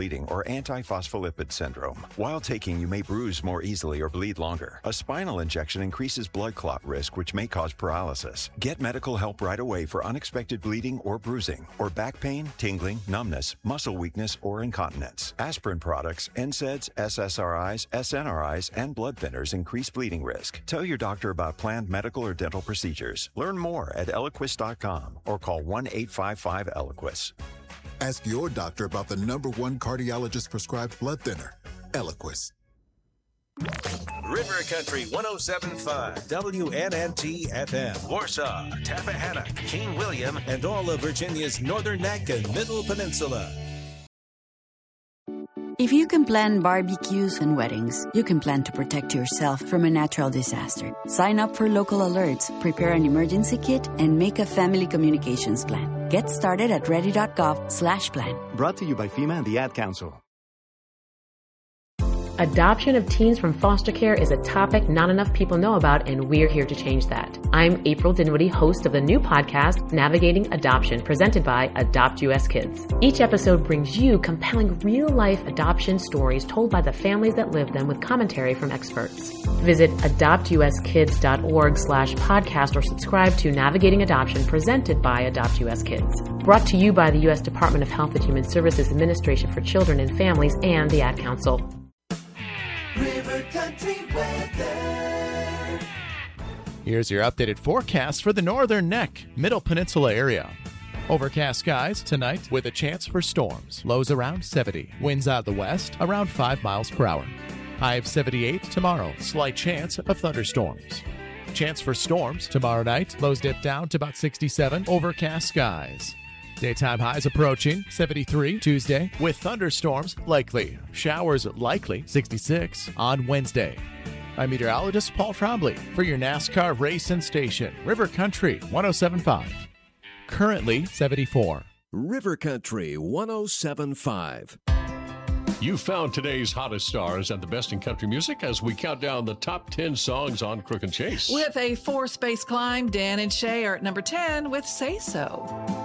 bleeding or antiphospholipid syndrome. While taking, you may bruise more easily or bleed longer. A spinal injection increases blood clot risk, which may cause paralysis. Get medical help right away for unexpected bleeding or bruising, or back pain, tingling, numbness, muscle weakness, or incontinence. Aspirin products, NSAIDs, SSRIs, SNRIs, and blood thinners increase bleeding risk. Tell your doctor about planned medical or dental procedures. Learn more at Eliquis.com or call 1-855-ELIQUIS. Ask your doctor about the #1 cardiologist-prescribed blood thinner, Eliquis. River Country 107.5 WNNT FM, Warsaw, Tappahannock, King William, and all of Virginia's Northern Neck and Middle Peninsula. If you can plan barbecues and weddings, you can plan to protect yourself from a natural disaster. Sign up for local alerts, prepare an emergency kit, and make a family communications plan. Get started at ready.gov/plan. Brought to you by FEMA and the Ad Council. Adoption of teens from foster care is a topic not enough people know about, and we're here to change that. I'm April Dinwiddie, host of the new podcast, Navigating Adoption, presented by Adopt US Kids. Each episode brings you compelling real-life adoption stories told by the families that live them with commentary from experts. Visit adoptuskids.org/podcast or subscribe to Navigating Adoption, presented by Adopt US Kids. Brought to you by the U.S. Department of Health and Human Services Administration for Children and Families and the Ad Council. River Country weather. Here's your updated forecast for the Northern Neck, Middle Peninsula area. Overcast skies tonight with a chance for storms. Lows around 70. Winds out of the west around 5 miles per hour. High of 78 tomorrow. Slight chance of thunderstorms. Chance for storms tomorrow night. Lows dip down to about 67. Overcast skies. Daytime highs approaching 73 Tuesday with thunderstorms likely. Showers likely 66 on Wednesday. I'm meteorologist Paul Trombley for your NASCAR race and station, River Country 107.5. Currently 74. River Country 107.5. You found today's hottest stars and the best in country music as we count down the top 10 songs on Crook and Chase. With a 4-space climb, Dan and Shay are at number 10 with Say So.